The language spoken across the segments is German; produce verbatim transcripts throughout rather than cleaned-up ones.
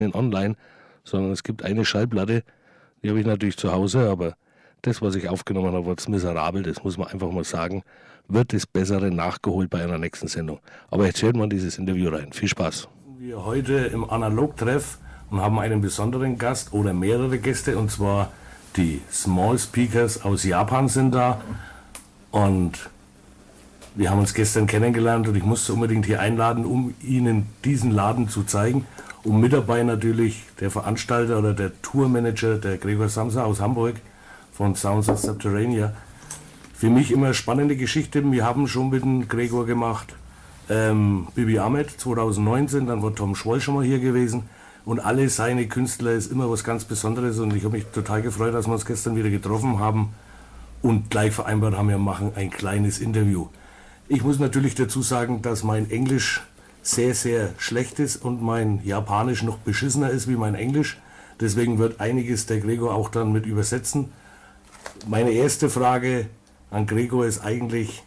online, sondern es gibt eine Schallplatte, die habe ich natürlich zu Hause, aber das, was ich aufgenommen habe, war miserabel, das muss man einfach mal sagen, wird das Bessere nachgeholt bei einer nächsten Sendung. Aber jetzt hört man dieses Interview rein. Viel Spaß. Wir heute im Analog-Treff und haben einen besonderen Gast oder mehrere Gäste, und zwar die Small Speakers aus Japan sind da, und wir haben uns gestern kennengelernt und ich musste unbedingt hier einladen, um Ihnen diesen Laden zu zeigen. Und mit dabei natürlich der Veranstalter oder der Tourmanager, der Gregor Samsa aus Hamburg von Sounds of Subterranea. Für mich immer eine spannende Geschichte. Wir haben schon mit dem Gregor gemacht ähm, Bibi Ahmed zwanzig neunzehn, dann war Tom Schwoll schon mal hier gewesen. Und alle seine Künstler ist immer was ganz Besonderes und ich habe mich total gefreut, dass wir uns gestern wieder getroffen haben und gleich vereinbart haben, wir machen ein kleines Interview. Ich muss natürlich dazu sagen, dass mein Englisch sehr, sehr schlecht ist und mein Japanisch noch beschissener ist wie mein Englisch. Deswegen wird einiges der Gregor auch dann mit übersetzen. Meine erste Frage an Gregor ist eigentlich,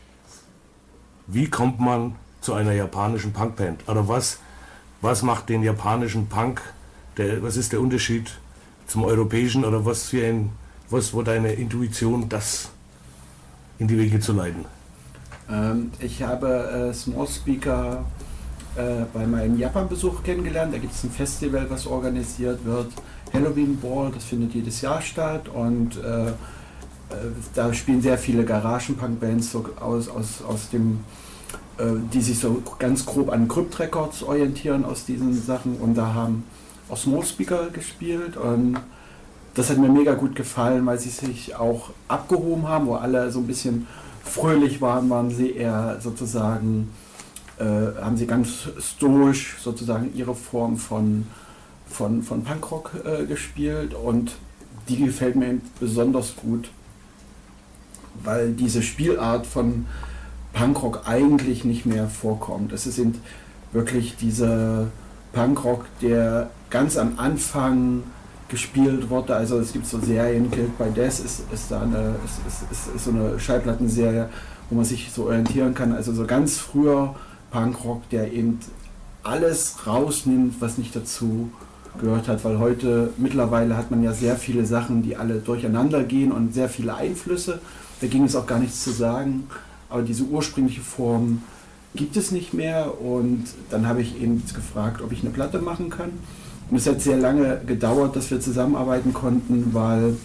wie kommt man zu einer japanischen Punkband? Oder was, was macht den japanischen Punk, der, was ist der Unterschied zum europäischen, oder was für ein, was war deine Intuition, das in die Wege zu leiten? Ähm, ich habe äh, Small Speaker äh, bei meinem Japan-Besuch kennengelernt. Da gibt es ein Festival, was organisiert wird, Halloween Ball, das findet jedes Jahr statt, und äh, äh, da spielen sehr viele Garagen-Punk-Bands so aus, aus, aus dem, äh, die sich so ganz grob an Crypt Records orientieren aus diesen Sachen, und da haben auch Small Speaker gespielt, und das hat mir mega gut gefallen, weil sie sich auch abgehoben haben, wo alle so ein bisschen fröhlich waren, waren sie eher sozusagen, äh, haben sie ganz stoisch sozusagen ihre Form von, von, von Punkrock äh, gespielt, und die gefällt mir besonders gut, weil diese Spielart von Punkrock eigentlich nicht mehr vorkommt. Es sind wirklich diese Punkrock, der ganz am Anfang gespielt wurde, also es gibt so Serien, Killed by Death ist, ist da eine, ist, ist, ist so eine Schallplattenserie, wo man sich so orientieren kann, also so ganz früher Punkrock, der eben alles rausnimmt, was nicht dazu gehört hat, weil heute mittlerweile hat man ja sehr viele Sachen, die alle durcheinander gehen und sehr viele Einflüsse, da ging es auch gar nichts zu sagen, aber diese ursprüngliche Form gibt es nicht mehr, und dann habe ich eben gefragt, ob ich eine Platte machen kann. Und es hat sehr lange gedauert, dass wir zusammenarbeiten konnten, weil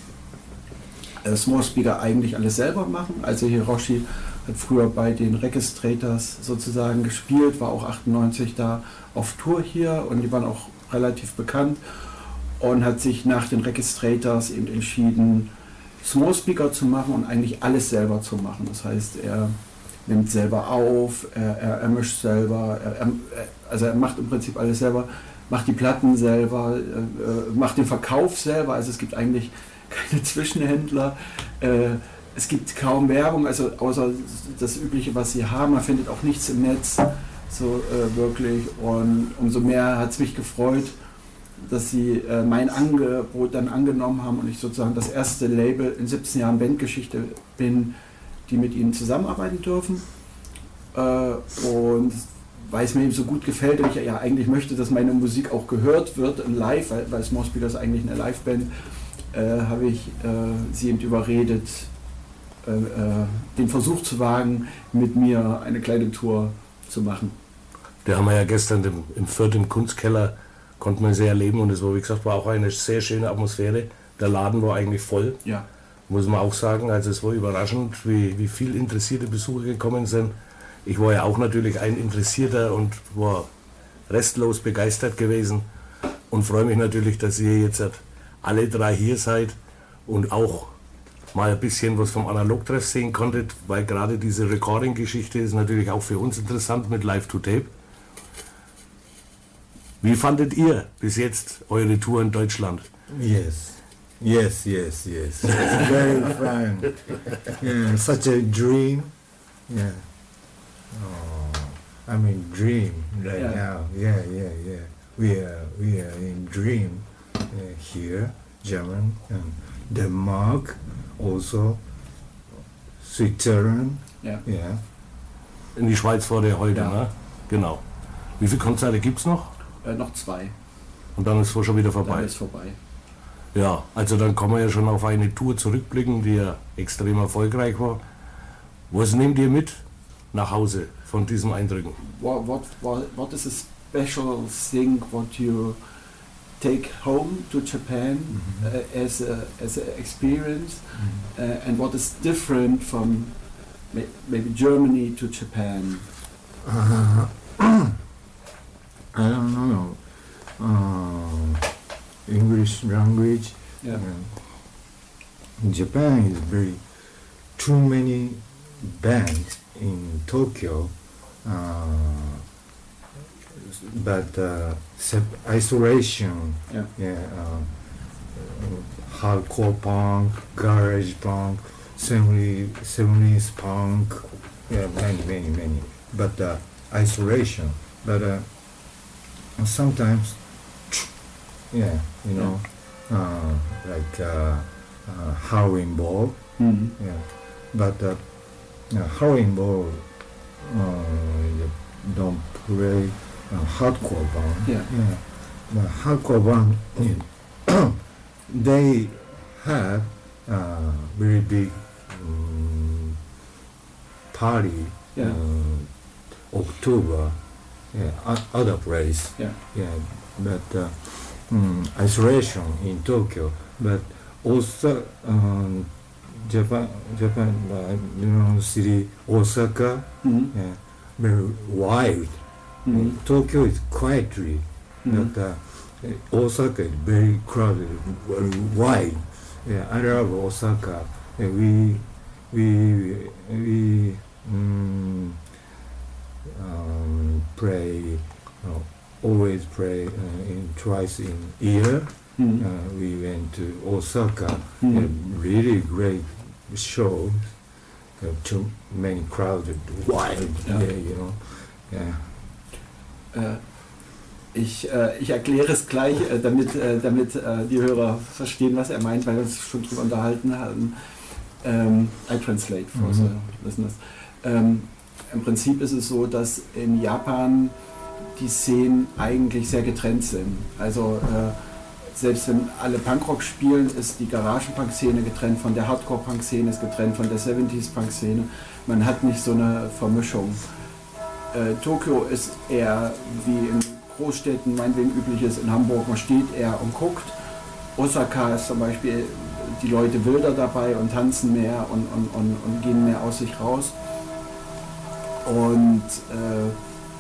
äh, Small Speaker eigentlich alles selber machen. Also Hiroshi hat früher bei den Registrators sozusagen gespielt, war auch achtundneunzig da auf Tour hier, und die waren auch relativ bekannt, und hat sich nach den Registrators eben entschieden, Small Speaker zu machen und eigentlich alles selber zu machen. Das heißt, er nimmt selber auf, er, er, er mischt selber, er, er, also er macht im Prinzip alles selber, macht die Platten selber, äh, macht den Verkauf selber, also es gibt eigentlich keine Zwischenhändler, äh, es gibt kaum Werbung, also außer das Übliche, was sie haben, man findet auch nichts im Netz, so äh, wirklich, und umso mehr hat es mich gefreut, dass sie äh, mein Angebot dann angenommen haben und ich sozusagen das erste Label in siebzehn Jahren Bandgeschichte bin, die mit ihnen zusammenarbeiten dürfen, äh, und weil es mir eben so gut gefällt und ich ja eigentlich möchte, dass meine Musik auch gehört wird live, weil, weil Small Speaker ist eigentlich eine Liveband, äh, habe ich äh, sie eben überredet, äh, äh, den Versuch zu wagen, mit mir eine kleine Tour zu machen. Da haben wir ja gestern im, im Fürth im Kunstkeller, konnten wir sehr erleben, und es war, wie gesagt, war auch eine sehr schöne Atmosphäre. Der Laden war eigentlich voll, ja. Muss man auch sagen. Also es war überraschend, wie, wie viel interessierte Besucher gekommen sind. Ich war ja auch natürlich ein Interessierter und war restlos begeistert gewesen und freue mich natürlich, dass ihr jetzt alle drei hier seid und auch mal ein bisschen was vom Analog-Treff sehen konntet, weil gerade diese Recording-Geschichte ist natürlich auch für uns interessant mit Live-to-Tape. Wie fandet ihr bis jetzt eure Tour in Deutschland? Yes, yes, yes, yes. It's very fun. Yeah, such a dream. Yeah. Oh, I'm in dream right Yeah. now. Yeah, yeah, yeah. We are we are in dream uh, here, German, and Denmark, also Switzerland. Ja. Yeah. In die Schweiz vor der heute, Ja. ne? Genau. Wie viele Konzerte gibt es noch? Äh, noch zwei. Und dann ist es schon wieder vorbei. Dann ist vorbei. Ja, also dann kann man ja schon auf eine Tour zurückblicken, die ja extrem erfolgreich war. Was nehmt ihr mit nach Hause von diesen Eindrücken? What, what, what, what is a special thing what you take home to Japan mm-hmm. uh, as a as an experience, mm-hmm. uh, and what is different from may, maybe Germany to Japan? Uh, I don't know. Uh, English language. Yeah. Uh, Japan is very too many bands in Tokyo, uh, but uh, sep- isolation. Yeah. Yeah. Uh, hardcore punk, garage punk, seventies punk. Yeah, many, many, many. But uh, isolation. But uh, sometimes. Yeah, you know, yeah. Uh, like uh, uh, Halloween Ball. Mm-hmm. Yeah, but uh, uh, Halloween Ball uh, you don't play uh, hardcore band. Yeah, yeah. The hardcore band, yeah, they have uh, very big um, party. Yeah. Uh, October. Yeah, o- other place. Yeah. Yeah, but. Uh, Mm, isolation in Tokyo, but also um, Japan, Japan, uh, you know, city Osaka, mm-hmm. yeah, very wild. Mm-hmm. Uh, Tokyo is quietly, mm-hmm. but uh, Osaka is very crowded, very wild. Yeah, I love Osaka. Uh, we we we um, um, play. Uh, always play uh, in twice in year. Mm-hmm. Uh, we went to Osaka, mm-hmm. uh, really great shows. Uh, too many crowded, wild, ja. yeah, you know. Yeah. Äh, ich, äh, ich erkläre es gleich, äh, damit, äh, damit äh, die Hörer verstehen, was er meint, weil wir uns schon drüber unterhalten haben. Ähm, I translate for Mhm. the listeners. Ähm, Im Prinzip ist es so, dass in Japan die Szenen eigentlich sehr getrennt sind. Also äh, selbst wenn alle Punkrock spielen, ist die Garagen-Punk-Szene getrennt von der Hardcore-Punk-Szene, ist getrennt von der siebziger-Punk-Szene. Man hat nicht so eine Vermischung. Äh, Tokio ist eher wie in Großstädten meinetwegen üblich ist, in Hamburg, man steht eher und guckt. Osaka ist zum Beispiel, die Leute wilder dabei und tanzen mehr und, und, und, und gehen mehr aus sich raus. Und äh,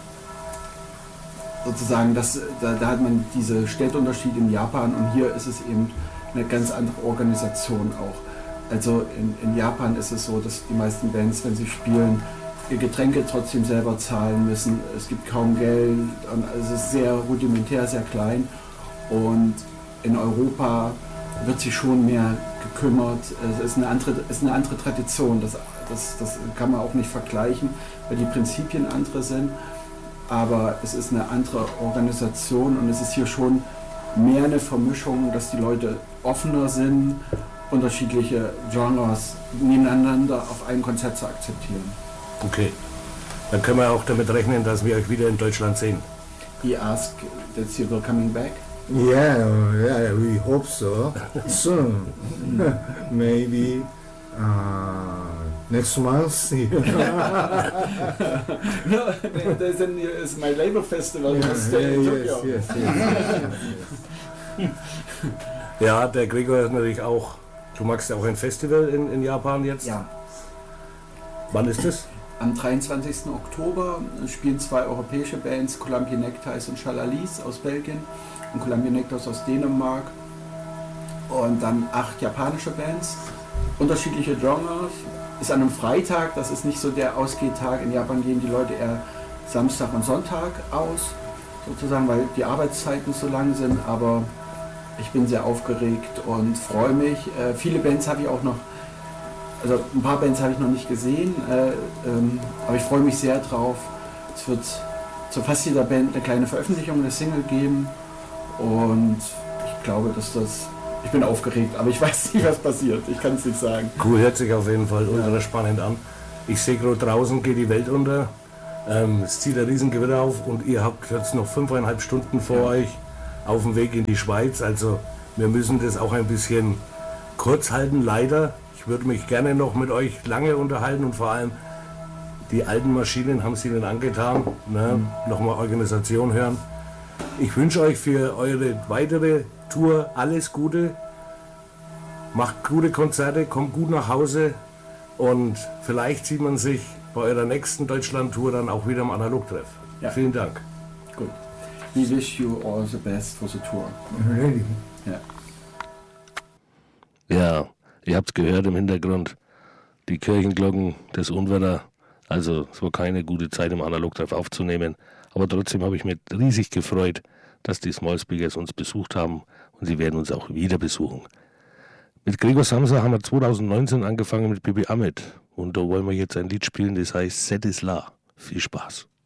sozusagen, das, da, da hat man diese Städteunterschied in Japan und hier ist es eben eine ganz andere Organisation auch. Also in, in Japan ist es so, dass die meisten Bands, wenn sie spielen, ihr Getränke trotzdem selber zahlen müssen. Es gibt kaum Geld und es ist sehr rudimentär, sehr klein. Und in Europa wird sich schon mehr gekümmert. Es ist eine andere, ist eine andere Tradition. Das, das, das kann man auch nicht vergleichen, weil die Prinzipien andere sind. Aber es ist eine andere Organisation und es ist hier schon mehr eine Vermischung, dass die Leute offener sind, unterschiedliche Genres nebeneinander auf einem Konzert zu akzeptieren. Okay, dann können wir auch damit rechnen, dass wir euch wieder in Deutschland sehen. He asked that you were coming back. Yeah, yeah, we hope so. Soon, maybe uh, next month. No, then is my labor festival. Yeah, must stay in yeah, Tokyo. yes, yes, yes, yes. Ja, der Gregor ist natürlich auch, du magst ja auch ein Festival in, in Japan jetzt. Ja, Wann ist es? am dreiundzwanzigsten Oktober spielen zwei europäische Bands, Columbia Neckties und Chalalis aus Belgien und Columbia Neckties aus Dänemark. Und dann acht japanische Bands, unterschiedliche Genres. Ist an einem Freitag, das ist nicht so der Ausgehtag. In Japan gehen die Leute eher Samstag und Sonntag aus, sozusagen, weil die Arbeitszeiten so lang sind. Aber ich bin sehr aufgeregt und freue mich. Äh, viele Bands habe ich auch noch, also ein paar Bands habe ich noch nicht gesehen, äh, ähm, aber ich freue mich sehr drauf. Es wird zu fast jeder Band eine kleine Veröffentlichung, eine Single geben und ich glaube, dass das, ich bin aufgeregt, aber ich weiß nicht, was passiert, ich kann es nicht sagen. Cool, hört sich auf jeden Fall ultra spannend an. Ich sehe gerade draußen geht die Welt unter, ähm, es zieht ein Riesengewitter auf und ihr habt jetzt noch fünfeinhalb Stunden vor Ja. euch. auf dem Weg in die Schweiz. Also wir müssen das auch ein bisschen kurz halten, leider. Ich würde mich gerne noch mit euch lange unterhalten und vor allem die alten Maschinen haben es Ihnen angetan. Ne? Mhm. Nochmal Organisation hören. Ich wünsche euch für eure weitere Tour alles Gute. Macht gute Konzerte, kommt gut nach Hause und vielleicht sieht man sich bei eurer nächsten Deutschland-Tour dann auch wieder im Analogtreff. Ja. Vielen Dank. Gut. We wish you all the best for the tour. Really? Ja. Ja, ihr habt es gehört im Hintergrund. Die Kirchenglocken, das Unwetter. Also es war keine gute Zeit im Analogtreff aufzunehmen. Aber trotzdem habe ich mich riesig gefreut, dass die Small Speakers uns besucht haben und sie werden uns auch wieder besuchen. Mit Gregor Samsa haben wir zwanzig neunzehn angefangen mit Bibi Ahmed und da wollen wir jetzt ein Lied spielen, das heißt Set is La. Viel Spaß.